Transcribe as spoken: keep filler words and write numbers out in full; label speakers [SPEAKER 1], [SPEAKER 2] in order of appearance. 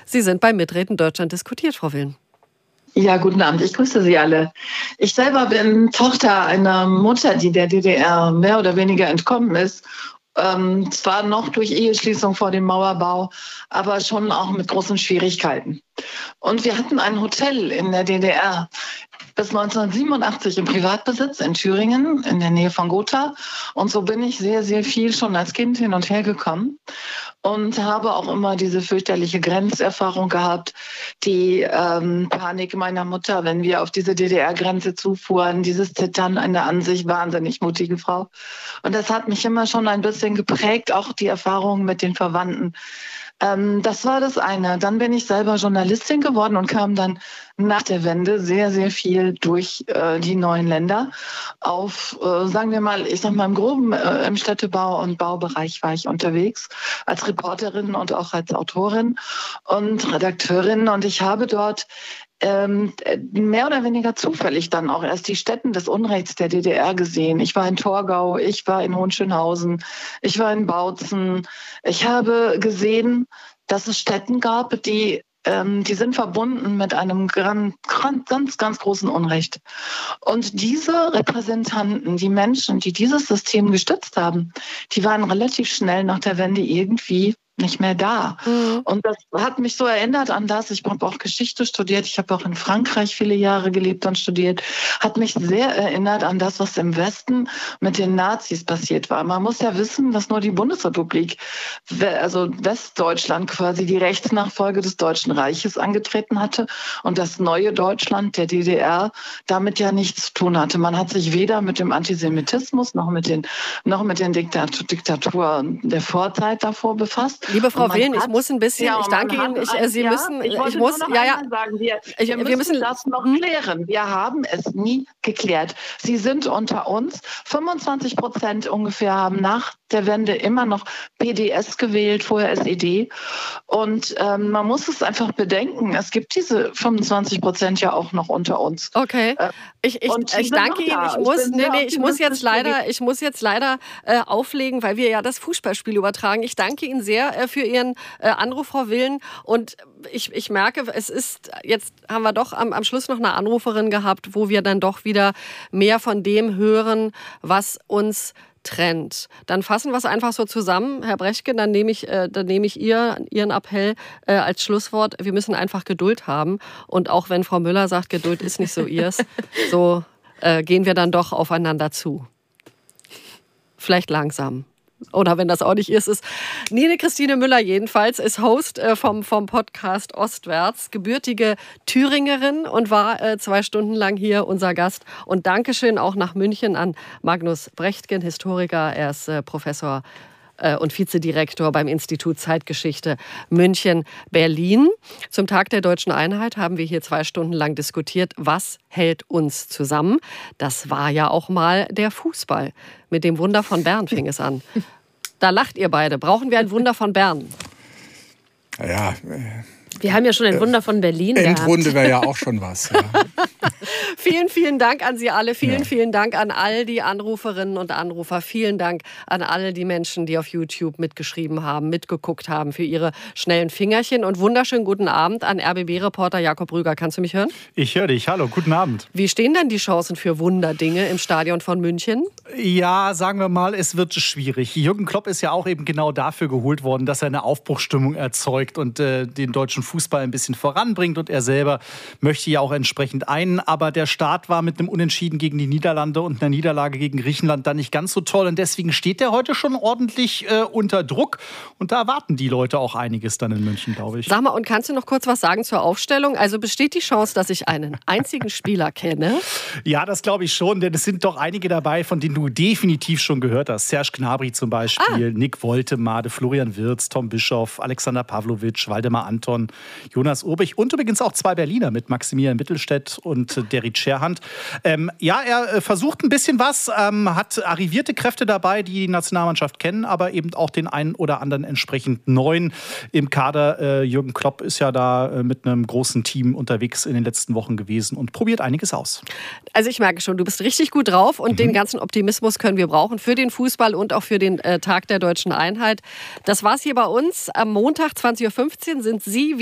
[SPEAKER 1] Sie sind bei Mitreden Deutschland diskutiert, Frau Willen.
[SPEAKER 2] Ja, guten Abend. Ich grüße Sie alle. Ich selber bin Tochter einer Mutter, die der D D R mehr oder weniger entkommen ist. Ähm, zwar noch durch Eheschließung vor dem Mauerbau, aber schon auch mit großen Schwierigkeiten. Und wir hatten ein Hotel in der D D R bis neunzehnhundertsiebenundachtzig im Privatbesitz in Thüringen, in der Nähe von Gotha. Und so bin ich sehr, sehr viel schon als Kind hin und her gekommen und habe auch immer diese fürchterliche Grenzerfahrung gehabt, die ähm, Panik meiner Mutter, wenn wir auf diese D D R-Grenze zufuhren, dieses Zittern einer an sich wahnsinnig mutige Frau. Und das hat mich immer schon ein bisschen geprägt, auch die Erfahrung mit den Verwandten. Ähm, das war das eine. Dann bin ich selber Journalistin geworden und kam dann nach der Wende sehr, sehr viel durch äh, die neuen Länder. Auf, äh, sagen wir mal, ich sag mal im Groben, äh, im Städtebau- und Baubereich war ich unterwegs, als Reporterin und auch als Autorin und Redakteurin. Und ich habe dort ähm, mehr oder weniger zufällig dann auch erst die Stätten des Unrechts der D D R gesehen. Ich war in Torgau, ich war in Hohenschönhausen, ich war in Bautzen. Ich habe gesehen, dass es Stätten gab, die ähm, die sind verbunden mit einem ganz, ganz, ganz großen Unrecht. Und diese Repräsentanten, die Menschen, die dieses System gestützt haben, die waren relativ schnell nach der Wende irgendwie nicht mehr da. Mhm. Und das hat mich so erinnert an das, ich habe auch Geschichte studiert, ich habe auch in Frankreich viele Jahre gelebt und studiert, hat mich sehr erinnert an das, was im Westen mit den Nazis passiert war. Man muss ja wissen, dass nur die Bundesrepublik, also Westdeutschland quasi die Rechtsnachfolge des Deutschen Reiches angetreten hatte und das neue Deutschland, der D D R, damit ja nichts zu tun hatte. Man hat sich weder mit dem Antisemitismus noch mit den, noch mit den Diktat- Diktaturen der Vorzeit davor befasst.
[SPEAKER 1] Liebe Frau Willen, ich muss ein bisschen, ja, ich danke Ihnen, ich, äh, Sie
[SPEAKER 2] ja,
[SPEAKER 1] müssen,
[SPEAKER 2] ich,
[SPEAKER 1] ich muss, ja, ja,
[SPEAKER 2] sagen, wir,
[SPEAKER 1] ich,
[SPEAKER 2] wir,
[SPEAKER 1] wir
[SPEAKER 2] müssen
[SPEAKER 1] müssen
[SPEAKER 2] das noch
[SPEAKER 1] hm?
[SPEAKER 2] klären. Wir haben es nie geklärt. Sie sind unter uns. fünfundzwanzig Prozent ungefähr haben nach der Wende immer noch P D S gewählt, vorher S E D. Und ähm, man muss es einfach bedenken, es gibt diese fünfundzwanzig Prozent ja auch noch unter uns.
[SPEAKER 1] Okay,
[SPEAKER 2] äh,
[SPEAKER 1] ich, ich, ich danke Ihnen. Ich muss, ich nee, nee, ich muss jetzt leider, ich muss jetzt leider äh, auflegen, weil wir ja das Fußballspiel übertragen. Ich danke Ihnen sehr äh, für Ihren äh, Anruf, Frau Willen. Und ich, ich merke, es ist, jetzt haben wir doch am, am Schluss noch eine Anruferin gehabt, wo wir dann doch wieder mehr von dem hören, was uns trennt. Dann fassen wir es einfach so zusammen, Herr Brechtke, dann nehme ich, äh, dann nehme ich ihr, Ihren Appell äh, als Schlusswort. Wir müssen einfach Geduld haben. Und auch wenn Frau Müller sagt, Geduld ist nicht so ihrs, so äh, gehen wir dann doch aufeinander zu. Vielleicht langsam. Oder wenn das auch nicht ist, ist Nine Christine Müller jedenfalls, ist Host äh, vom, vom Podcast Ostwärts, gebürtige Thüringerin und war äh, zwei Stunden lang hier unser Gast. Und Dankeschön auch nach München an Magnus Brechtgen, Historiker. Er ist äh, Professor äh, und Vizedirektor beim Institut Zeitgeschichte München-Berlin. Zum Tag der Deutschen Einheit haben wir hier zwei Stunden lang diskutiert, was hält uns zusammen. Das war ja auch mal der Fußball. Mit dem Wunder von Bern fing es an. Da lacht ihr beide. Brauchen wir ein Wunder von Bern?
[SPEAKER 3] Ja. Äh,
[SPEAKER 4] wir haben ja schon ein Wunder von Berlin gehabt.
[SPEAKER 3] Endrunde wäre ja auch schon was. Ja.
[SPEAKER 1] Vielen, vielen Dank an Sie alle. Vielen,
[SPEAKER 3] ja.
[SPEAKER 1] vielen Dank an all die Anruferinnen und Anrufer. Vielen Dank an alle die Menschen, die auf YouTube mitgeschrieben haben, mitgeguckt haben für ihre schnellen Fingerchen. Und wunderschönen guten Abend an R B B-Reporter Jakob Rüger. Kannst du mich hören?
[SPEAKER 5] Ich höre dich. Hallo, guten Abend.
[SPEAKER 1] Wie stehen denn die Chancen für Wunderdinge im Stadion von München?
[SPEAKER 5] Ja, sagen wir mal, es wird schwierig. Jürgen Klopp ist ja auch eben genau dafür geholt worden, dass er eine Aufbruchsstimmung erzeugt und äh, den deutschen Fußball ein bisschen voranbringt. Und er selber möchte ja auch entsprechend einen. Aber der Start war mit einem Unentschieden gegen die Niederlande und einer Niederlage gegen Griechenland dann nicht ganz so toll. Und deswegen steht er heute schon ordentlich äh, unter Druck. Und da erwarten die Leute auch einiges dann in München, glaube ich.
[SPEAKER 1] Sag mal, und kannst du noch kurz was sagen zur Aufstellung? Also besteht die Chance, dass ich einen einzigen Spieler kenne?
[SPEAKER 5] Ja, das glaube ich schon, denn es sind doch einige dabei, von denen du definitiv schon gehört hast. Serge Gnabry zum Beispiel, ah. Nick Woltemade, Florian Wirtz, Tom Bischoff, Alexander Pavlovic, Waldemar Anton, Jonas Urbich und übrigens auch zwei Berliner mit Maximilian Mittelstädt und Derrick Scherhand. Ähm, ja, er äh, versucht ein bisschen was, ähm, hat arrivierte Kräfte dabei, die die Nationalmannschaft kennen, aber eben auch den einen oder anderen entsprechend neuen im Kader. Äh, Jürgen Klopp ist ja da äh, mit einem großen Team unterwegs in den letzten Wochen gewesen und probiert einiges aus.
[SPEAKER 1] Also ich merke schon, du bist richtig gut drauf und mhm. den ganzen Optimismus können wir brauchen für den Fußball und auch für den äh, Tag der Deutschen Einheit. Das war's hier bei uns. Am Montag zwanzig Uhr fünfzehn sind Sie